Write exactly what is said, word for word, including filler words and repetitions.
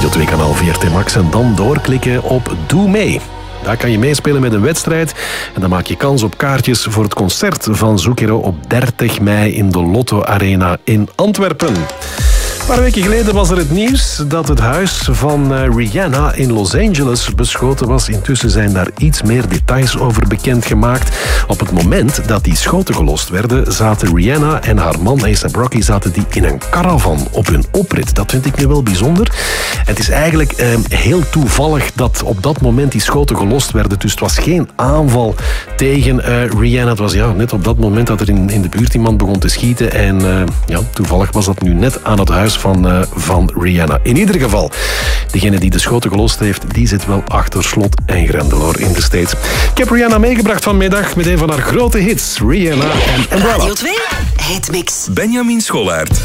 Radio twee kanaal V R T Max en dan doorklikken op Doe Mee. Daar kan je meespelen met een wedstrijd en dan maak je kans op kaartjes voor het concert van Zucchero op dertig mei in de Lotto Arena in Antwerpen. Een paar weken geleden was er het nieuws dat het huis van Rihanna in Los Angeles beschoten was. Intussen zijn daar iets meer details over bekendgemaakt. Op het moment dat die schoten gelost werden, zaten Rihanna en haar man A$AP Rocky zaten die in een caravan op hun oprit. Dat vind ik nu wel bijzonder. En het is eigenlijk eh, heel toevallig dat op dat moment die schoten gelost werden. Dus het was geen aanval tegen uh, Rihanna. Het was ja, net op dat moment dat er in, in de buurt iemand begon te schieten. En uh, ja, toevallig was dat nu net aan het huis van, uh, van Rihanna. In ieder geval, degene die de schoten gelost heeft, die zit wel achter slot en grendel hoor, in de States. Ik heb Rihanna meegebracht vanmiddag met een van haar grote hits, Rihanna en Umbrella. Radio twee, Hitmix. Benjamin Schollaert.